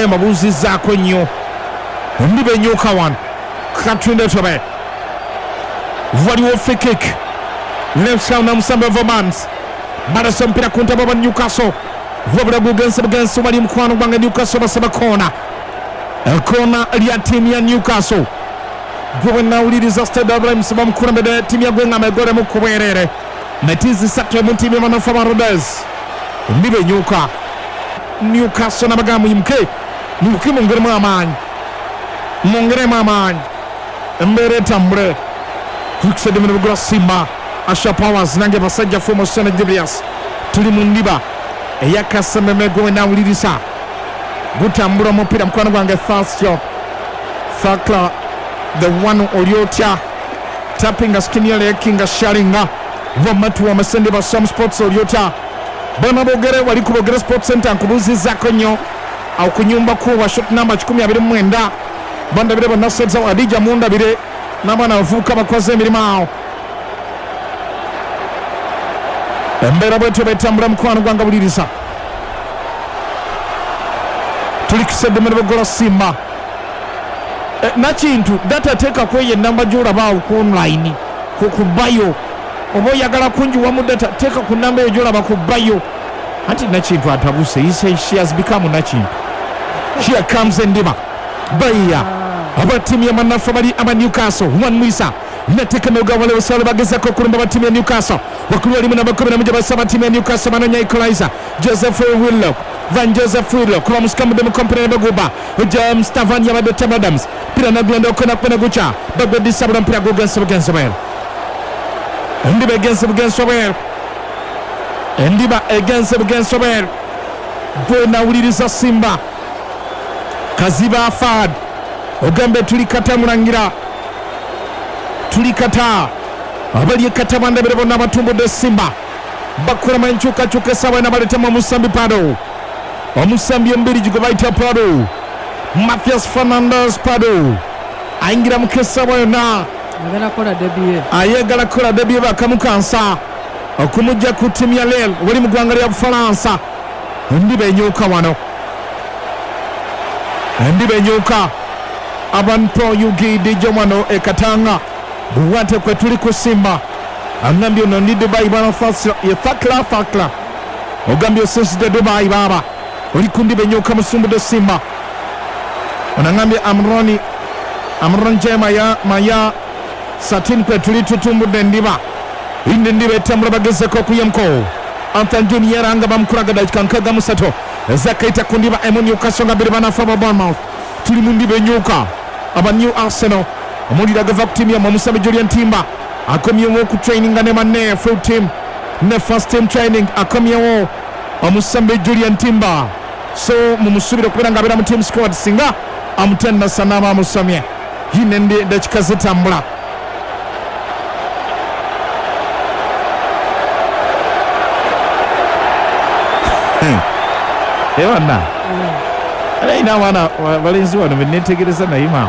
emabuzizaako nnyo ndiba ennyuka wano Katunde Tobe waliwo free kick left side na Musambi Vomans barasa mpira ku ntabo ba Newcastle wabula bugense wali mukwano gwange Newcastle basaba kona lya timu ya Newcastle gwe nawuliriza Stade Abrams bamukulembedde timu ya Gwengama egole mu kubwerere metizi satwe mu timu ya Manofa Marodes ndiba ennyuka Newcastle nabagamu yimke mungiremu amaanyi mbere tambule tukisedde mu bugula Simba Asha Powers nange basajja fomo Sena Julius tuli mu ndiba eyakasememe gwe nawuliriza gutambula omupira mukwano gwange Fastio Fakla the one Oliotya tapping a skinny king a sharinga wamatu wa masende ba Sam Sports Oliotya bana bogere wali ku Bogere Sports Center nkubuzizako nnyo au kunyumba kuwa shot number 19 banda bire bana setsa Adija munda bire n'abana bavuka bakoze emirimo awo embera bwetu betambula mukwano gwanga buliriza tulikisedde mu bugula Simba nakintu datateeka kweye namba gy'olaba ku online ku bayo oba oyagala kunjiwamu data teeka ku namba eyo gy'olaba ku bayo anti nakintu atabuse she has become nakintu here comes endiba baya abatimu ya Manafa bali aba Newcastle Juan Muisa nateeka noga wale basale bagezako okulumba abatimu ya Newcastle wakulu walimu n'abakomera basaba timu ya Newcastle bananya equalizer Joseph Willock Van Joseph Willock kuba musikamudde mu kompera baguba James Tavan yabadde Tam Adams pira nagulanda okona kwena gucha bagwe disabula mpira gugense bwel ndiba egense bugense bwel gwe nawuliriza Simba Kaziba Afad ogambe tulikata mulangira tulikata abali ekata bandabire bonna abatumbudde Simba bakola manchuka esawa nabaletemu Musambi Pado omusambi ombirigi gwe bayita Pado Mathias Fernandes Pado ayingira mu kesawa yonna ayagala kola debye bakamukansa okumujja ku timu ya Lille wali mu ggwanga lya Bufalansa ndiba ennyuka wano abantu yugidi jomano ekatanga buwate kwe tuli ku Simba angambye no ndi Dubai bana Fasla ye Fakla ogambye since de Dubai baba oli kundi benyoka musumbu de Simba onangambye Amron Jema ya maya satin kwe tuli tutumbu de ndiba inde ndibe tambula bageze ko kuyemko Anton Junior anga bamkuraga dakankaga musato zakaita kundiba Emoni ukasonga biri bana fa Bournemouth tuli mundi benyoka aba New Arsenal omulira gava ku timu ya Musambi Julian Timba akomyewo ku training ne manne full team ne first team training akomyewo Musambi Julian Timba so mumusubira kubera ngabira mu team squad singa amutenda sanama amusomye hine ndi dakika zitambula ewana ina wana balinzi wano benetegereza na imam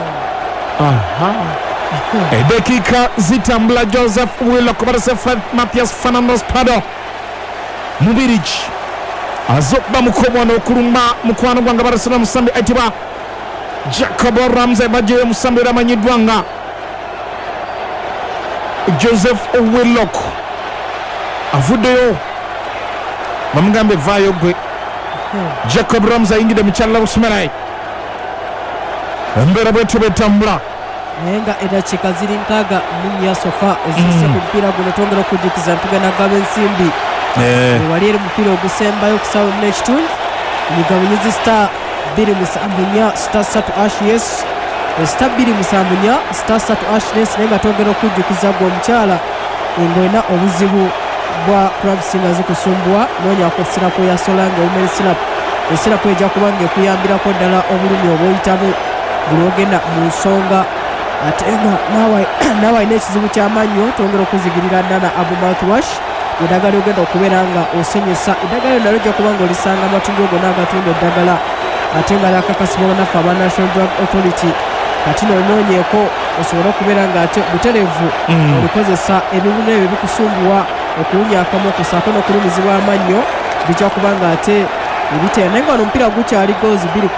dakika zitambula Joseph Willock barase Mathias Fernandes Pado Mubirigi azoba mukobono okulumba mukwano gwanga barasana Musambi atiba Jacob Ramsey baje Musambi ramanyidwanga Joseph Willock avudeyo bamugambe vayo gwe Jacob Ramsey ingide michala usmerai mbera bwetu betambula nenga edakika ziri nkaga munya sofa ezise kupira gunetongera kujikiza ntugana gabe nsimbi wali eri mupira ogusembayo okusawo nekitundu nigabunyizi star 2 star 3 yes star 2 star 3 yes nenga tongera okujikiza gwo omukyala ngoina obuzibu bwa club singa zikusumbwa nonya akusira ko ya Solange umeri sirap ejja kubange kuyambira ko ddala obulumi oboyitabo bulogenda mu nsonga atenga nawa inekizibu kyamanyo tongera okuzigirira ddala Abu Mouthwash eddagala ogenda okubeera nga osenyesa eddagala nalyo ojja kubanga olisanga amatundu go n'agatunda eddagala ate nga lyakakasibwa banafu aba National Drug Authority kati noonyeeko osobola okubeera nga ate butereevu olikozesa ebibuno ebyo bikusumbuwa okuwunya akamu okusaako n'okulumizibwa amannyo bijja kubanga ate ebitera naye nga wano omupiira gukyali goozi 2